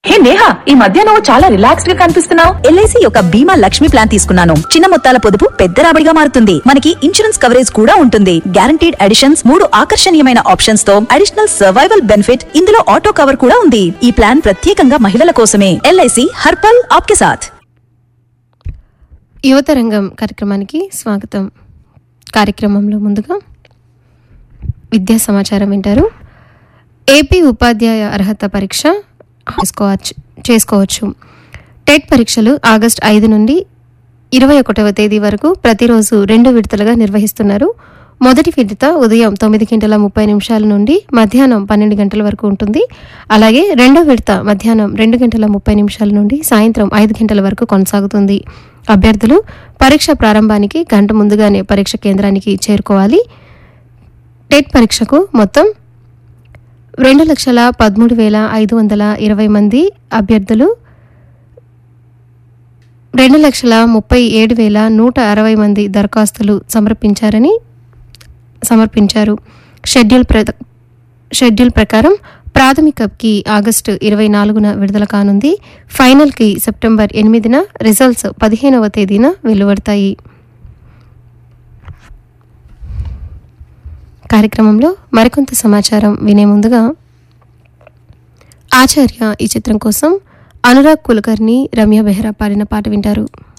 హే నేహా, ఈ మధ్య నువ్వు చాలా రిలాక్స్డ్ గా కనిపిస్తున్నావు. ఎల్ఐసి యొక్క బీమా లక్ష్మి ప్లాన్ తీసుకున్నాను. చిన్న మొత్తాల పొదుపు పెద్ద రాబడిగా మారుతుంది. మనకి ఇన్సూరెన్స్ కవరేజ్ కూడా ఉంటుంది. గ్యారంటీడ్ అడిషన్స్, 3 ఆకర్షణీయమైన ఆప్షన్స్ తో అడిషనల్ సర్వైవల్ బెనిఫిట్. ఇందులో ఆటో కవర్ కూడా ఉంది. ఈ ప్లాన్ ప్రత్యేకంగా మహిళల కోసమే. ఎల్ఐసి హర్పల్ ఆప్కే సాథ్. యువతరంగం కార్యక్రమానికి స్వాగతం. కార్యక్రమంలో ముందుగా విద్యా సమాచారం వింటారు. ఏపీ ఉపాధ్యాయ అర్హత పరీక్ష చేసుకోవచ్చు. టెట్ పరీక్షలు ఆగస్టు 5 నుండి 21వ తేదీ వరకు ప్రతిరోజు 2 విడతలుగా నిర్వహిస్తున్నారు. మొదటి విడత ఉదయం 9:30 నుండి మధ్యాహ్నం 12 గంటల వరకు ఉంటుంది. అలాగే రెండో విడత మధ్యాహ్నం 2:30 నుండి సాయంత్రం 5 గంటల వరకు కొనసాగుతుంది. అభ్యర్థులు పరీక్ష ప్రారంభానికి గంట ముందుగానే పరీక్ష కేంద్రానికి చేరుకోవాలి. టెట్ పరీక్షకు మొత్తం 2,13,520 మంది అభ్యర్థులు 2,37,160 మంది దరఖాస్తులు సమర్పించారు. షెడ్యూల్ ప్రకారం ప్రాథమికకి ఆగస్టు 24న విడుదల కానుంది. ఫైనల్కి సెప్టెంబర్ 8న, రిజల్ట్స్ 15వ తేదీన వెలువడతాయి. కార్యక్రమంలో మరికొంత సమాచారం వినే ముందుగా ఆచార్య ఈ చిత్రం కోసం అనురాగ్ కులకర్ణి, రమ్య బెహ్రా పాడిన పాట వింటారు.